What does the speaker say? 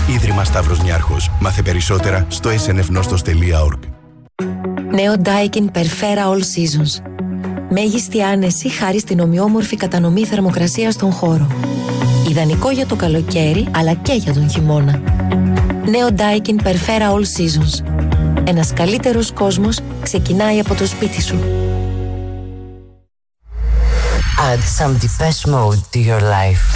Ίδρυμα Σταύρος Νιάρχος. Μάθε περισσότερα στο snfnostos.org. Νέο Daikin Perfera All Seasons. Μέγιστη άνεση χάρη στην ομοιόμορφη κατανομή θερμοκρασίας στον χώρο. Ιδανικό για το καλοκαίρι, αλλά και για τον χειμώνα. Νέο Daikin Perfera All Seasons. Ένας καλύτερος κόσμος ξεκινάει από το σπίτι σου. Add some Depeche Mode to your life.